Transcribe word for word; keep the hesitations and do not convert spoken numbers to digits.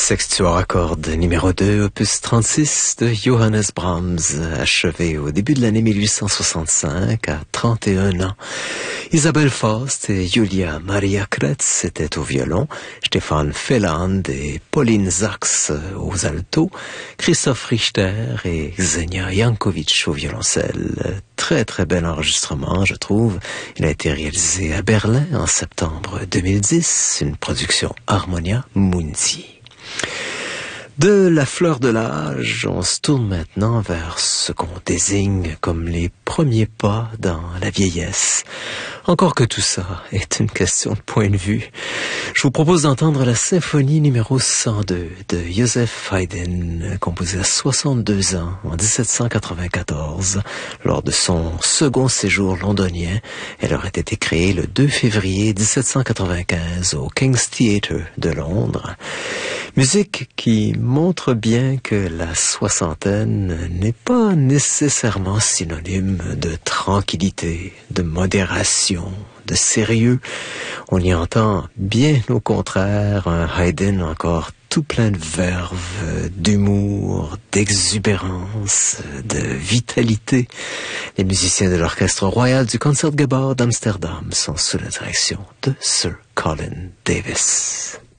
Sextuor à cordes numéro deux, opus trente-six de Johannes Brahms, achevé au début de l'année mille huit cent soixante-cinq, à trente et un ans. Isabelle Faust et Julia Maria Kretz étaient au violon, Stéphane Felland et Pauline Sachs aux altos, Christoph Richter et Xenia Jankovic au violoncelle. Très très bel enregistrement, je trouve. Il a été réalisé à Berlin en septembre deux mille dix, une production Harmonia Mundi. De la fleur de l'âge, on se tourne maintenant vers ce qu'on désigne comme les premiers pas dans la vieillesse. Encore que tout ça est une question de point de vue. Je vous propose d'entendre la symphonie numéro cent deux de Joseph Haydn, composée à soixante-deux ans en dix-sept cent quatre-vingt-quatorze, lors de son second séjour londonien. Elle aurait été créée le deux février dix-sept cent quatre-vingt-quinze au King's Theatre de Londres. Musique qui montre bien que la soixantaine n'est pas nécessairement synonyme de tranquillité, de modération, de sérieux. On y entend bien au contraire un Haydn encore tout plein de verve, d'humour, d'exubérance, de vitalité. Les musiciens de l'Orchestre Royal du Concertgebouw d'Amsterdam sont sous la direction de Sir Colin Davis.